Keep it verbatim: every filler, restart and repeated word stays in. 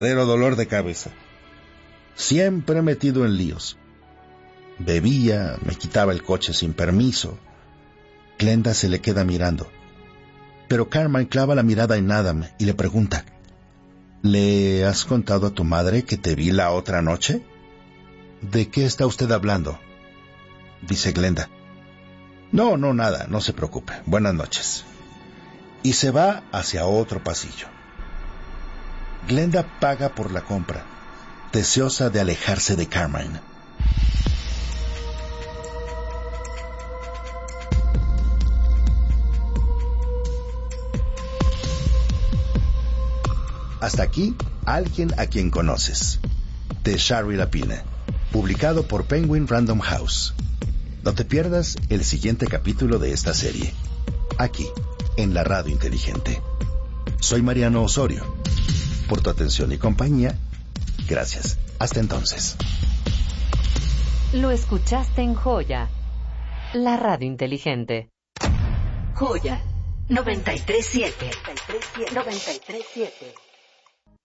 Pero dolor de cabeza. Siempre metido en líos. Bebía, me quitaba el coche sin permiso. Glenda se le queda mirando. Pero Carmine clava la mirada en Adam y le pregunta: ¿Le has contado a tu madre que te vi la otra noche? ¿De qué está usted hablando?, dice Glenda. No, no, nada, no se preocupe. Buenas noches. Y se va hacia otro pasillo. Glenda paga por la compra, deseosa de alejarse de Carmine. Hasta aquí, Alguien a quien conoces, de Shari Lapine, publicado por Penguin Random House. No te pierdas el siguiente capítulo de esta serie, aquí, en la Radio Inteligente. Soy Mariano Osorio. Por tu atención y compañía, gracias. Hasta entonces. Lo escuchaste en Joya, la Radio Inteligente. Joya noventa y tres punto siete. noventa y tres punto siete.